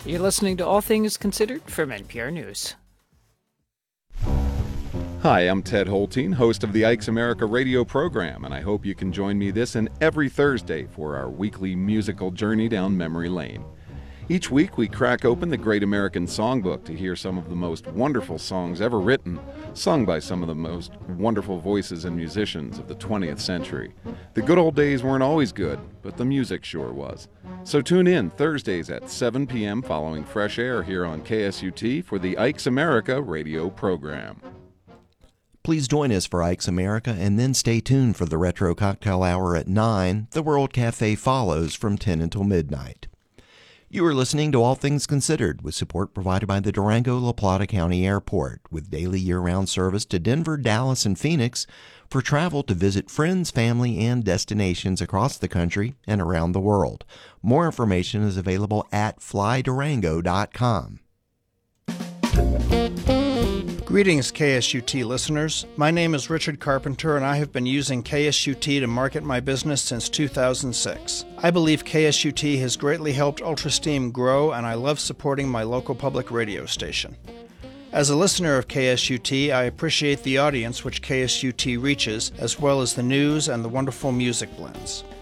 You're listening to All Things Considered from NPR News. Hi, I'm Ted Holteen, host of the Ike's America radio program, and I hope you can join me this and every Thursday for our weekly musical journey down memory lane. Each week, we crack open the Great American Songbook to hear some of the most wonderful songs ever written, sung by some of the most wonderful voices and musicians of the 20th century. The good old days weren't always good, but the music sure was. So tune in Thursdays at 7 p.m. following Fresh Air here on KSUT for the Ike's America radio program. Please join us for Ike's America and then stay tuned for the Retro Cocktail Hour at 9. The World Cafe follows from 10 until midnight. You are listening to All Things Considered with support provided by the Durango-La Plata County Airport with daily year-round service to Denver, Dallas, and Phoenix for travel to visit friends, family, and destinations across the country and around the world. More information is available at flydurango.com. Greetings, KSUT listeners. My name is Richard Carpenter, and I have been using KSUT to market my business since 2006. I believe KSUT has greatly helped UltraSteam grow, and I love supporting my local public radio station. As a listener of KSUT, I appreciate the audience which KSUT reaches, as well as the news and the wonderful music blends.